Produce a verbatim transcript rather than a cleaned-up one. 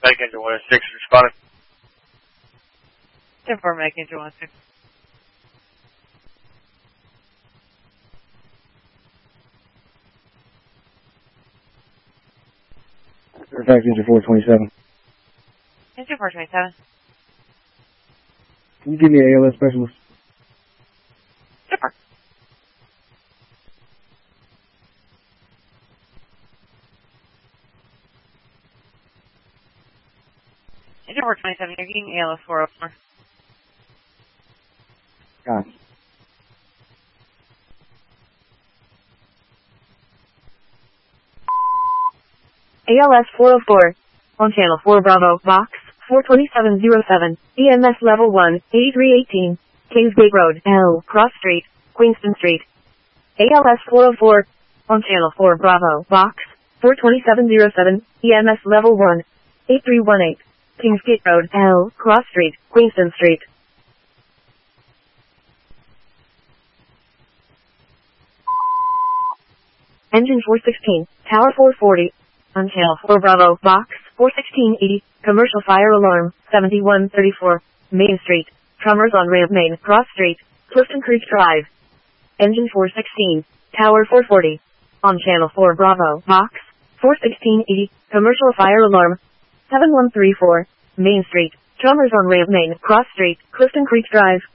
Make Engine one oh six responding. ten four, Make Engine one oh six. Fairfax Engine four twenty-seven. Engine four twenty-seven. Can you give me an A L S specialist? Super. Engine four twenty-seven, you're getting A L S four oh four. Got it. A L S four oh four. On channel four Bravo, box four twenty-seven oh seven, E M S level one, eighty-three eighteen, Kingsgate Road, L, Cross Street, Queenston Street. A L S four oh four. On channel four Bravo, box four twenty-seven oh seven, E M S level one, eighty-three eighteen, Kingsgate Road, L, Cross Street, Queenston Street. Engine four sixteen, Tower four forty. On channel four Bravo, box four sixteen eighty, commercial fire alarm, seventy-one thirty-four, Main Street, Trummers on Ramp Main, Cross Street, Clifton Creek Drive. Engine four sixteen, Tower four forty. On channel four Bravo, box four sixteen eighty, commercial fire alarm, seven one three four, Main Street, Trummers on Ramp Main, Cross Street, Clifton Creek Drive.